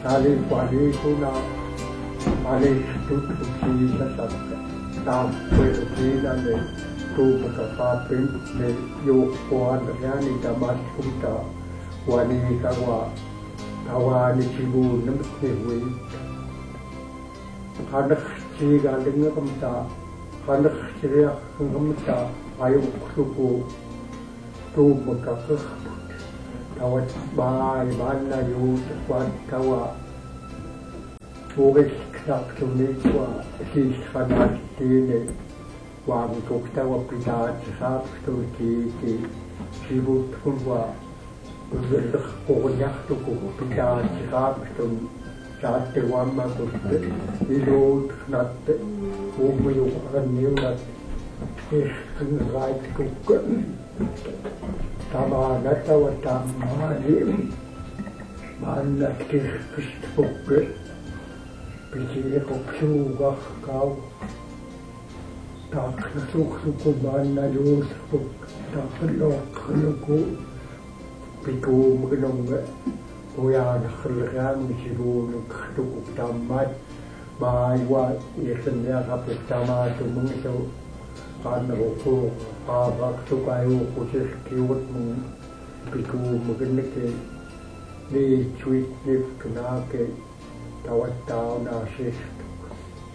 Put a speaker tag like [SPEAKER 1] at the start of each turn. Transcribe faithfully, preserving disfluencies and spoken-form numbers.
[SPEAKER 1] Tali pali kuna ali stut ucisa sakka tam pwedina le tu makapapin le yukuan yani damat kumta wani kawa tawani cibu namte wi kanak ciga denga kumta kanak ciria kumta ayo kusuku tu makapah tawat bai bana yu tuan kawa Turis knapp tunikwa sis fanat tine wang tukta wa pidat sab tu ti ti sibut kunwa uzlakh qognak tu ko pidat sab tu chat wamma ko ilot knat umu yu anniu nat is kun right ku tama nata wa tama lim man kis kis Piti ko psuga kau tak nasuk sukuban na jus ko tak lok ko piku mgnong kuya nakhlgan misibu nuktu tamat mai wa yesen ya kapit tamat mung so kan ko pa bak su kayu ko sis kiwat mung piku mgne ke ni tweet ni kana ke tawat tao na sis